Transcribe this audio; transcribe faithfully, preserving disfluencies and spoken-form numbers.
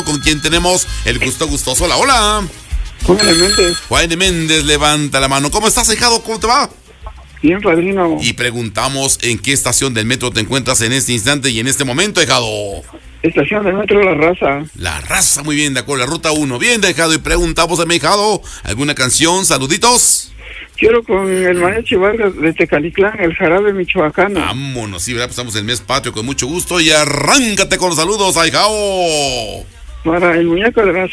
teléfono con quien tenemos el gusto gustoso. Hola, hola. Juan N. Méndez. Juan N. Méndez, levanta la mano. ¿Cómo estás, hijado? ¿Cómo te va? Bien, padrino. Y preguntamos en qué estación del metro te encuentras en este instante y en este momento, hijado. Estación del metro La Raza. La Raza, muy bien, de acuerdo, la ruta uno. Bien, dejado. Y preguntamos a mi hijado, ¿alguna canción? Saluditos. Quiero con el Mariachi Vargas de Tecalitlán, el jarabe michoacano. Vámonos, sí, ¿verdad? Pues estamos en el mes patrio con mucho gusto y arráncate con los saludos, ahijao. Para el muñeco de la